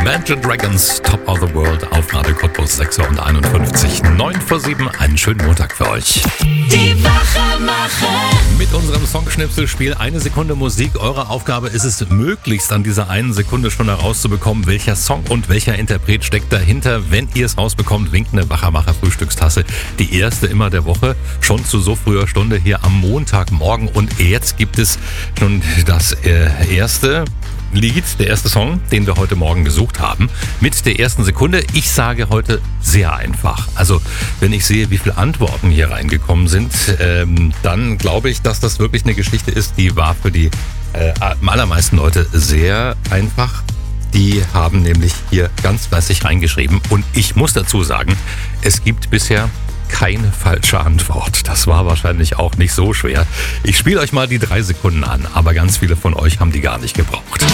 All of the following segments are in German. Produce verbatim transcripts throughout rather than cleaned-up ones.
Imagine Dragons, Top of the World auf Radio Cottbus sechs Uhr einundfünfzig. neun vor sieben, einen schönen Montag für euch. Die Wachemacher. Mit unserem Songschnipselspiel Eine Sekunde Musik. Eure Aufgabe ist es, möglichst an dieser einen Sekunde schon herauszubekommen, welcher Song und welcher Interpret steckt dahinter. Wenn ihr es rausbekommt, winkt eine Wachamacher-Frühstückstasse. Die erste immer der Woche, schon zu so früher Stunde hier am Montagmorgen. Und jetzt gibt es schon das äh, erste Lied, der erste Song, den wir heute Morgen gesucht haben, mit der ersten Sekunde. Ich sage heute sehr einfach. Also, wenn ich sehe, wie viele Antworten hier reingekommen sind, ähm, dann glaube ich, dass das wirklich eine Geschichte ist, die war für die äh, allermeisten Leute sehr einfach. Die haben nämlich hier ganz fleißig reingeschrieben. Und ich muss dazu sagen, es gibt bisher keine falsche Antwort. Das war wahrscheinlich auch nicht so schwer. Ich spiele euch mal die drei Sekunden an, aber ganz viele von euch haben die gar nicht gebraucht.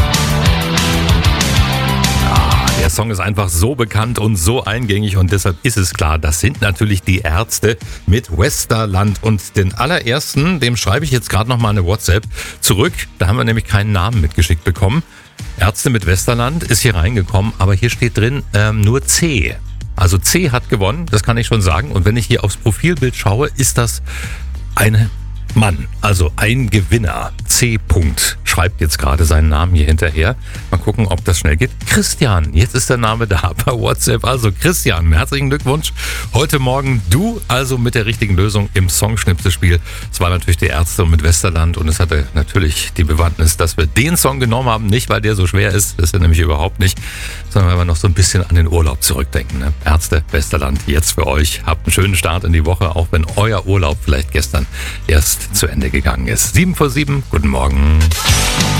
Ah, der Song ist einfach so bekannt und so eingängig und deshalb ist es klar, das sind natürlich die Ärzte mit Westerland. Und den allerersten, dem schreibe ich jetzt gerade noch mal eine WhatsApp zurück. Da haben wir nämlich keinen Namen mitgeschickt bekommen. Ärzte mit Westerland ist hier reingekommen, aber hier steht drin ähm, nur C. Also C hat gewonnen, das kann ich schon sagen. Und wenn ich hier aufs Profilbild schaue, ist das ein Mann, also ein Gewinner. C. Punkt. Schreibt jetzt gerade seinen Namen hier hinterher. Mal gucken, ob das schnell geht. Christian, jetzt ist der Name da bei WhatsApp. Also Christian, herzlichen Glückwunsch. Heute Morgen du also mit der richtigen Lösung im Songschnipselspiel. Es war natürlich die Ärzte mit Westerland und es hatte natürlich die Bewandtnis, dass wir den Song genommen haben. Nicht, weil der so schwer ist, das ist er nämlich überhaupt nicht, sondern weil wir noch so ein bisschen an den Urlaub zurückdenken. Ne? Ärzte, Westerland, jetzt für euch. Habt einen schönen Start in die Woche, auch wenn euer Urlaub vielleicht gestern erst zu Ende gegangen ist. sieben vor sieben, guten Morgen.